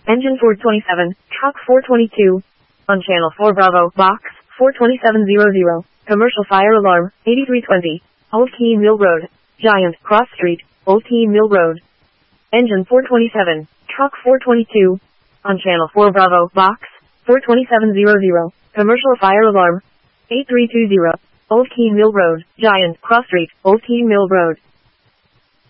Engine 427, Truck 422. On Channel 4 Bravo, Box 42700. Commercial fire alarm, 8320. Old Keene Mill Road. Giant, Cross Street, Old Keene Mill Road. Engine 427, Truck 422. On Channel 4 Bravo, Box 42700. Commercial fire alarm, 8320. Old Keene Mill Road. Giant, Cross Street, Old Keene Mill Road.